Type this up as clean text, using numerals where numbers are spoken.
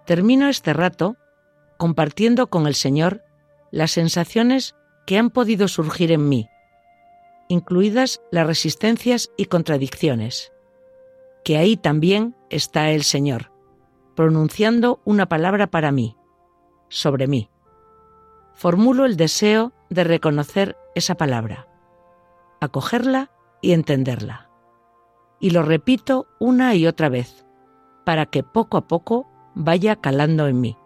Termino este rato compartiendo con el Señor las sensaciones que han podido surgir en mí, incluidas las resistencias y contradicciones, que ahí también está el Señor, pronunciando una palabra para mí, sobre mí. Formulo el deseo de reconocer esa palabra, acogerla y entenderla. Y lo repito una y otra vez, para que poco a poco vaya calando en mí.